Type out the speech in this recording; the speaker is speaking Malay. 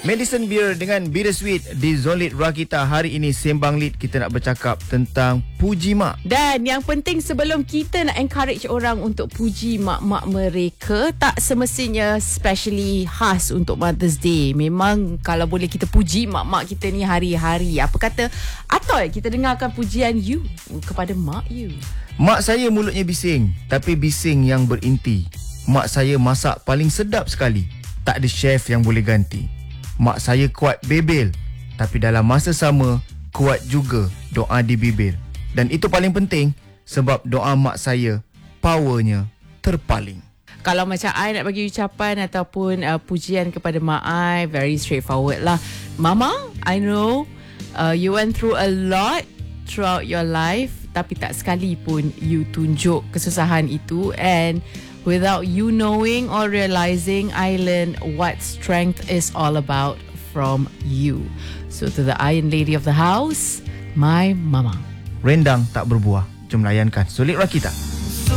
Medicine Beer dengan Bittersweet di Zonlit Rakita. Hari ini Sembang Lit kita nak bercakap tentang puji mak. Dan yang penting sebelum kita nak encourage orang untuk puji mak-mak mereka, tak semestinya specially khas untuk Mother's Day. Memang kalau boleh kita puji mak-mak kita ni hari-hari. Apa kata Atoy, kita dengarkan pujian you kepada mak you. Mak saya mulutnya bising, tapi bising yang berinti. Mak saya masak paling sedap sekali. Tak ada chef yang boleh ganti. Mak saya kuat bebel, tapi dalam masa sama kuat juga doa di bibir. Dan itu paling penting sebab doa mak saya powernya terpaling. Kalau macam I nak bagi ucapan ataupun pujian kepada mak I, very straightforward lah. Mama, I know you went through a lot throughout your life, tapi tak sekali pun you tunjuk kesusahan itu. And without you knowing or realizing, I learned what strength is all about from you. So to the Iron Lady of the house, my mama. Rendang tak berbuah. Jom layankan Zonlit Rakita.